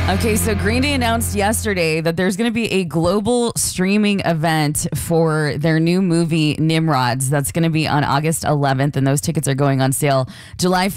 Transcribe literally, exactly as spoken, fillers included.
Okay, so Green Day announced yesterday that there's going to be a global streaming event for their new movie Nimrods. That's going to be on August eleventh, and those tickets are going on sale July